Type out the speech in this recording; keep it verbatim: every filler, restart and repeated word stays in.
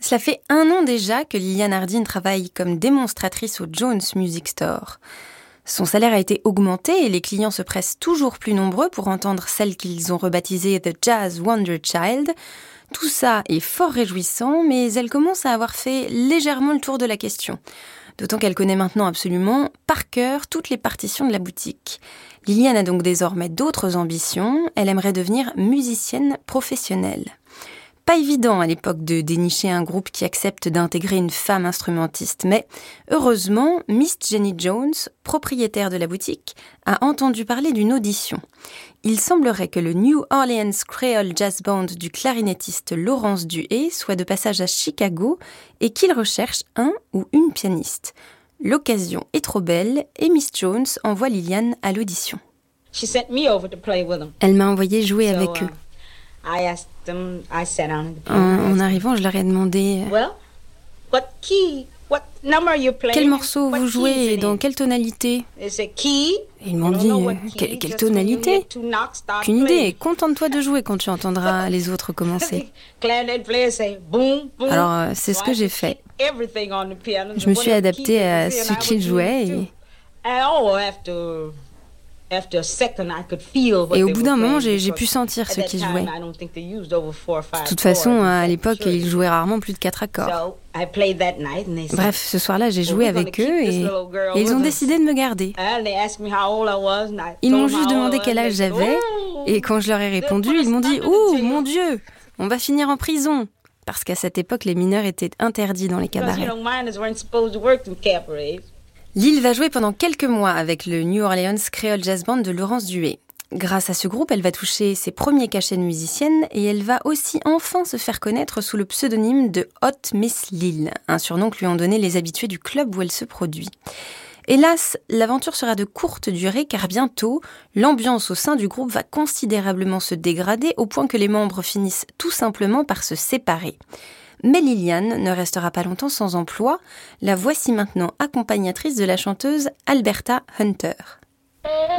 Cela fait un an déjà que Liliane Hardin travaille comme démonstratrice au Jones Music Store. Son salaire a été augmenté et les clients se pressent toujours plus nombreux pour entendre celle qu'ils ont rebaptisée The Jazz Wonder Child. Tout ça est fort réjouissant, mais elle commence à avoir fait légèrement le tour de la question. D'autant qu'elle connaît maintenant absolument par cœur toutes les partitions de la boutique. Liliane a donc désormais d'autres ambitions. Elle aimerait devenir musicienne professionnelle. Pas évident à l'époque de dénicher un groupe qui accepte d'intégrer une femme instrumentiste, mais heureusement, Miss Jenny Jones, propriétaire de la boutique, a entendu parler d'une audition. Il semblerait que le New Orleans Creole Jazz Band du clarinettiste Laurence Duhé soit de passage à Chicago et qu'il recherche un ou une pianiste. L'occasion est trop belle et Miss Jones envoie Liliane à l'audition. Elle m'a envoyé jouer so, avec eux. Uh... I asked them, I sat down en, en arrivant, je leur ai demandé well, what key, what number are you playing? Quel morceau what vous jouez et dans quelle tonalité? Et ils m'ont dit euh, que, quelle tonalité? Qu'une idée, contente-toi de jouer quand tu entendras les autres commencer. Alors euh, c'est ce que j'ai fait. Je me suis adaptée à ce qu'ils jouaient et... Et au bout d'un moment, j'ai, j'ai pu sentir ce qu'ils jouaient. De toute façon, à l'époque, ils jouaient rarement plus de quatre accords. Bref, ce soir-là, j'ai joué avec eux et, et ils ont décidé de me garder. Ils m'ont juste demandé quel âge j'avais et quand je leur ai répondu, ils m'ont dit « Ouh, mon Dieu, on va finir en prison !» Parce qu'à cette époque, les mineurs étaient interdits dans les cabarets. Lil va jouer pendant quelques mois avec le New Orleans Creole Jazz Band de Laurence Duhé. Grâce à ce groupe, elle va toucher ses premiers cachets de musicienne et elle va aussi enfin se faire connaître sous le pseudonyme de Hot Miss Lil, un surnom que lui ont donné les habitués du club où elle se produit. Hélas, l'aventure sera de courte durée car bientôt, l'ambiance au sein du groupe va considérablement se dégrader au point que les membres finissent tout simplement par se séparer. Mais Liliane ne restera pas longtemps sans emploi. La voici maintenant accompagnatrice de la chanteuse Alberta Hunter.